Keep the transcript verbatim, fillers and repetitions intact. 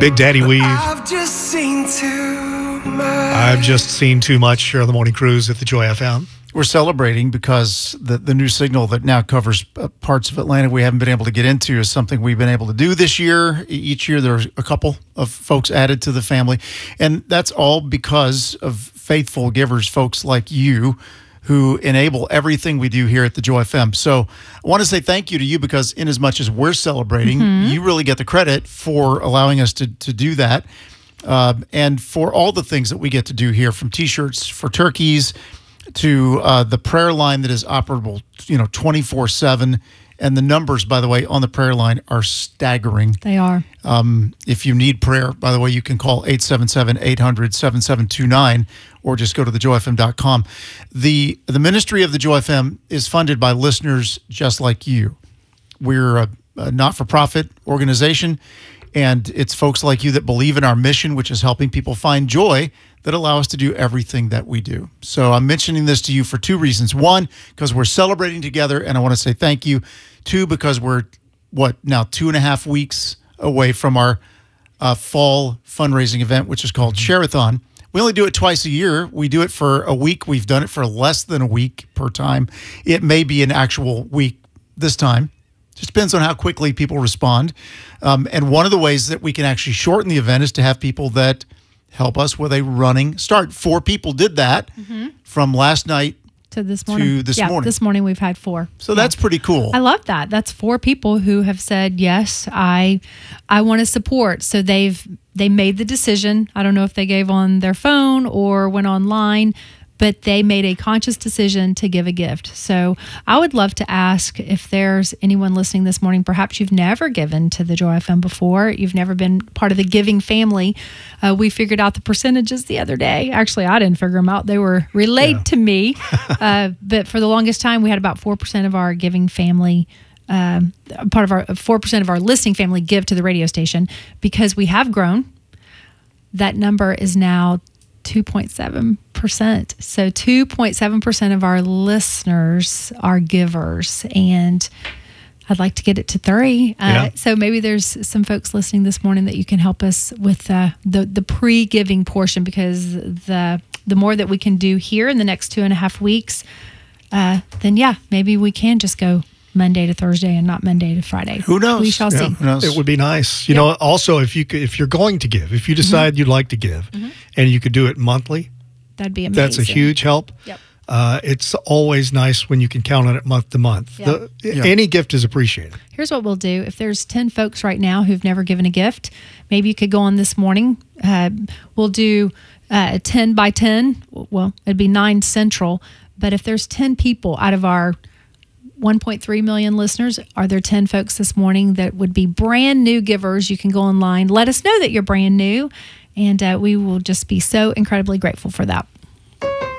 Big Daddy Weave. I've just seen too much. I've just seen too much here on the Morning Cruise at the Joy F M. We're celebrating because the, the new signal that now covers uh, parts of Atlanta we haven't been able to get into is something we've been able to do this year. Each year there's a couple of folks added to the family. And that's all because of faithful givers, folks like you, who enable everything we do here at the Joy F M. So I want to say thank you to you because in as much as we're celebrating, mm-hmm. you really get the credit for allowing us to, to do that. Uh, and for all the things that we get to do here, from T-shirts for turkeys to uh, the prayer line that is operable, you know, twenty-four seven. And the numbers, by the way, on the prayer line are staggering. They are. Um, if you need prayer, by the way, you can call eight seven seven, eight hundred, seven seven two nine or just go to the joy f m dot com. The, the ministry of the Joy F M is funded by listeners just like you. We're a, a not-for-profit organization, and it's folks like you that believe in our mission, which is helping people find joy, that allow us to do everything that we do. So I'm mentioning this to you for two reasons. One, because we're celebrating together, and I want to say thank you. Two, because we're, what, now two and a half weeks away from our uh, fall fundraising event, which is called Share-a-thon. We only do it twice a year. We do it for a week. We've done it for less than a week per time. It may be an actual week this time. Just depends on how quickly people respond. Um, and one of the ways that we can actually shorten the event is to have people that help us with a running start. Four people did that mm-hmm. from last night to this morning. To this yeah, morning. This morning we've had four. So yeah. that's pretty cool. I love that. That's four people who have said, yes, I I want to support. So they've they made the decision. I don't know if they gave on their phone or went online, but they made a conscious decision to give a gift. So I would love to ask if there's anyone listening this morning, perhaps you've never given to the Joy F M before, you've never been part of the giving family. Uh, we figured out the percentages the other day. Actually, I didn't figure them out. They were relayed yeah. to me. uh, but for the longest time, we had about four percent of our giving family um, part of our four percent of our listening family give to the radio station. Because we have grown, that number is now two point seven percent. So two point seven percent of our listeners are givers, and I'd like to get it to three. Uh, yeah. So maybe there's some folks listening this morning that you can help us with uh, the the pre-giving portion, because the the more that we can do here in the next two and a half weeks, uh, then yeah, maybe we can just go Monday to Thursday and not Monday to Friday. Who knows? We shall yeah, see. Who knows? It would be nice. You yeah. know, also, if you could, if you're going to give, if you decide mm-hmm. you'd like to give mm-hmm. and you could do it monthly, that'd be amazing. That's a huge help. Yep. Uh, it's always nice when you can count on it month to month. Yeah. The, Yeah. Any gift is appreciated. Here's what we'll do. If there's ten folks right now who've never given a gift, maybe you could go on this morning. Uh, we'll do uh, ten by ten. Well, it'd be nine central. But if there's ten people out of our one point three million listeners, are there ten folks this morning that would be brand new givers? You can go online. Let us know that you're brand new, and uh, we will just be so incredibly grateful for that.